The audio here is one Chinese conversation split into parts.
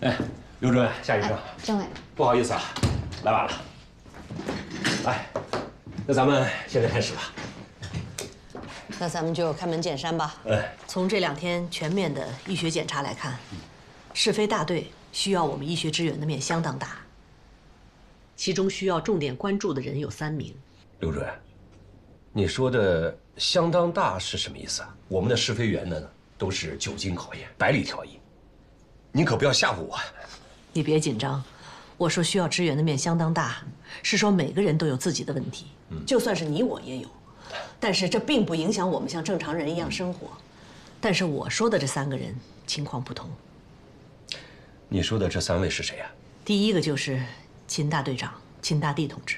哎，刘主任、夏医生， 政委， 不好意思啊，来晚了。来，那咱们现在开始吧。 那咱们就开门见山吧。从这2天全面的医学检查来看，是非大队需要我们医学支援的面相当大，其中需要重点关注的人有3名。 刘主任，你说的相当大是什么意思啊？我们的是非员呢，都是久经考验，百里挑一，您可不要吓唬我。 你别紧张，我说需要支援的面相当大，是说每个人都有自己的问题，就算是你我也有，但是这并不影响我们像正常人一样生活。但是我说的这3个人情况不同。 你说的这3位是谁呀？ 第一个就是秦大队长秦大地同志。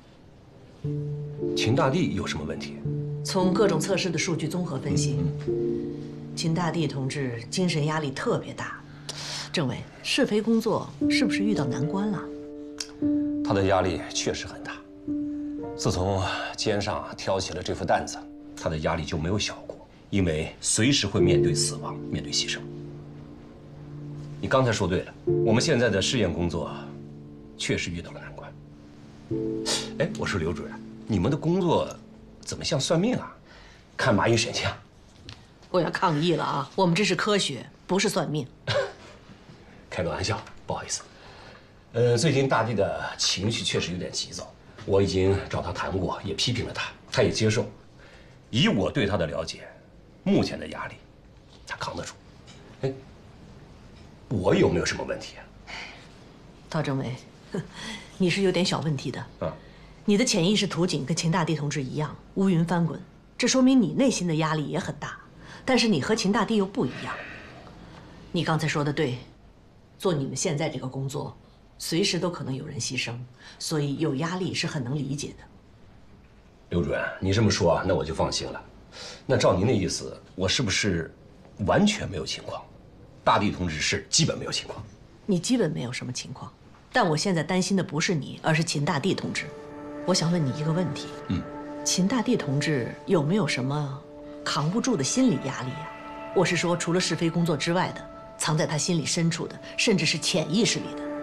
秦大地有什么问题？ 从各种测试的数据综合分析，秦大地同志精神压力特别大。政委，是非工作是不是遇到难关了？ 他的压力确实很大。自从肩上挑起了这副担子，他的压力就没有小过，因为随时会面对死亡，面对牺牲。你刚才说对了，我们现在的试验工作确实遇到了难关。哎，我说刘主任，你们的工作怎么像算命啊？看蚂蚁选项。 我要抗议了啊！我们这是科学，不是算命。 开个玩笑，不好意思。最近大地的情绪确实有点急躁，我已经找他谈过，也批评了他，他也接受。以我对他的了解，目前的压力，他扛得住。哎，我有没有什么问题啊？ 陶政委，你是有点小问题的。 啊， 你的潜意识图景跟秦大地同志一样，乌云翻滚，这说明你内心的压力也很大。但是你和秦大地又不一样。你刚才说的对，做你们现在这个工作，随时都可能有人牺牲，所以有压力是很能理解的。 刘主任，你这么说啊，那我就放心了。那照您的意思，我是不是完全没有情况？大地同志是基本没有情况。 你基本没有什么情况，但我现在担心的不是你，而是秦大地同志。我想问你一个问题，秦大地同志有没有什么扛不住的心理压力呀？我是说，除了是非工作之外的，藏在他心里深处的，甚至是潜意识里的。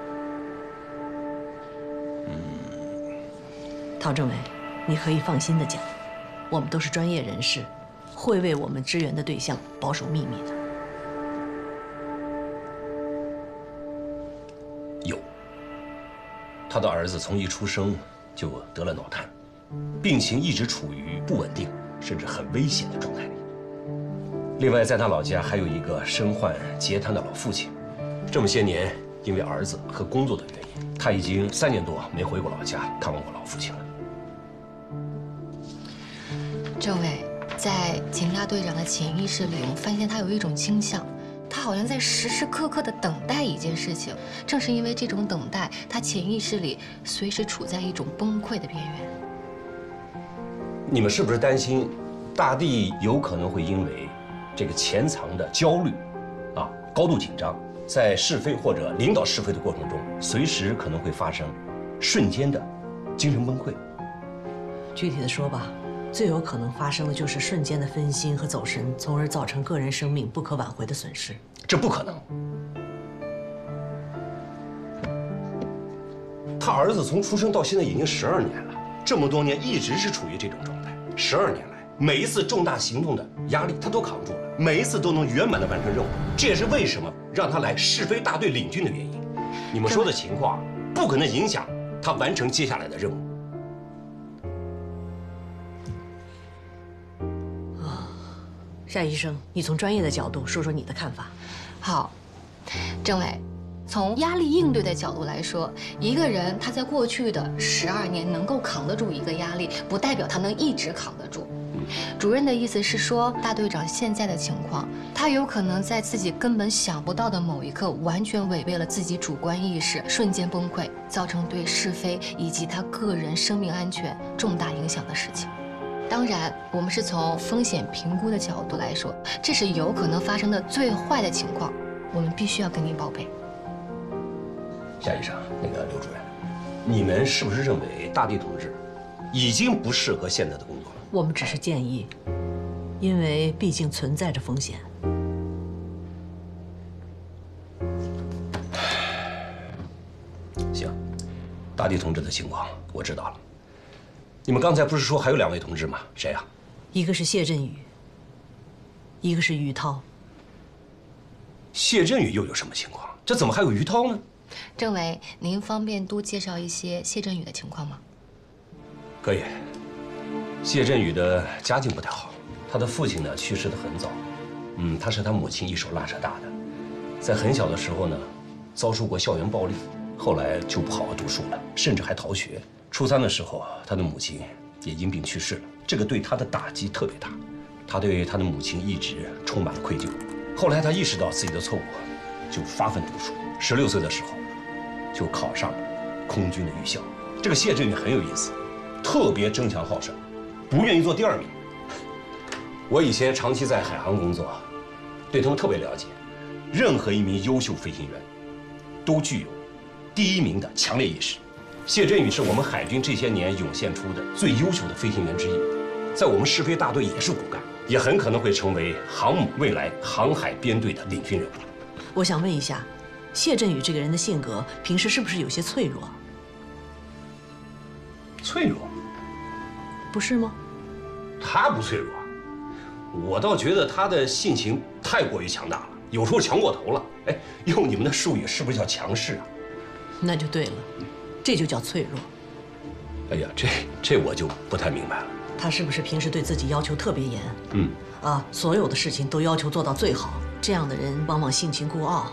陶政委，你可以放心的讲，我们都是专业人士，会为我们支援的对象保守秘密的。 有，他的儿子从一出生就得了脑瘫，病情一直处于不稳定甚至很危险的状态里。另外，在他老家还有一个身患截瘫的老父亲，这么些年因为儿子和工作的原因，他已经3年多没回过老家看望过老父亲了。 政委，在秦大队长的潜意识里，我们发现他有一种倾向，他好像在时时刻刻的等待一件事情。正是因为这种等待，他潜意识里随时处在一种崩溃的边缘。 你们是不是担心大地有可能会因为这个潜藏的焦虑，高度紧张，在是非或者领导是非的过程中，随时可能会发生瞬间的精神崩溃？ 具体的说吧，最有可能发生的就是瞬间的分心和走神，从而造成个人生命不可挽回的损失。 这不可能。他儿子从出生到现在已经12年了，这么多年一直是处于这种状态。12年来，每一次重大行动的压力他都扛住了，每一次都能圆满地完成任务。这也是为什么让他来是非大队领军的原因。你们说的情况不可能影响他完成接下来的任务。 夏医生，你从专业的角度说说你的看法。 好，政委，从压力应对的角度来说，一个人他在过去的12年能够扛得住一个压力，不代表他能一直扛得住。主任的意思是说，大队长现在的情况，他有可能在自己根本想不到的某一刻，完全违背了自己主观意识，瞬间崩溃，造成对是非以及他个人生命安全重大影响的事情。当然，我们是从风险评估的角度来说，这是有可能发生的最坏的情况，我们必须要跟您报备。 夏医生，那个刘主任，你们是不是认为大地同志已经不适合现在的工作了？ 我们只是建议，因为毕竟存在着风险。 大地同志的情况我知道了。你们刚才不是说还有2位同志吗？谁啊？ 一个是谢振宇，一个是于涛。 谢振宇又有什么情况？这怎么还有于涛呢？ 政委，您方便多介绍一些谢振宇的情况吗？ 可以。谢振宇的家境不太好，他的父亲呢去世得很早，他是他母亲一手拉扯大的，在很小的时候呢，遭受过校园暴力，后来就不好好读书了，甚至还逃学。初3的时候，他的母亲也因病去世了，这个对他的打击特别大，他对他的母亲一直充满了愧疚。后来他意识到自己的错误，就发奋读书。16岁的时候，就考上了空军的预校。这个谢振宇很有意思，特别争强好胜，不愿意做第2名。我以前长期在海航工作，对他们特别了解。任何一名优秀飞行员，都具有第1名的强烈意识。谢振宇是我们海军这些年涌现出的最优秀的飞行员之一，在我们试飞大队也是骨干，也很可能会成为航母未来航海编队的领军人物。 我想问一下，谢振宇这个人的性格，平时是不是有些脆弱？ 脆弱？ 不是吗？ 他不脆弱，我倒觉得他的性情太过于强大了，有时候强过头了。哎，用你们的术语，是不是叫强势啊？ 那就对了，这就叫脆弱。 哎呀，这我就不太明白了。 他是不是平时对自己要求特别严？所有的事情都要求做到最好。这样的人往往性情孤傲，